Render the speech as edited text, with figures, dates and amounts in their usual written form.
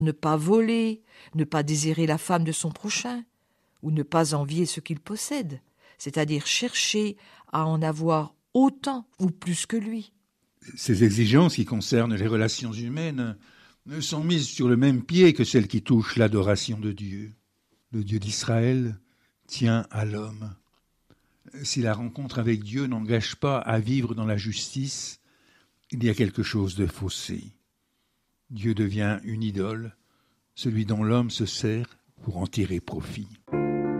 ne pas voler, ne pas désirer la femme de son prochain, ou ne pas envier ce qu'il possède, c'est-à-dire chercher à en avoir autant ou plus que lui. Ces exigences qui concernent les relations humaines sont mises sur le même pied que celles qui touchent l'adoration de Dieu. Le Dieu d'Israël tient à l'homme. Si la rencontre avec Dieu n'engage pas à vivre dans la justice, il y a quelque chose de faussé. Dieu devient une idole, celui dont l'homme se sert pour en tirer profit.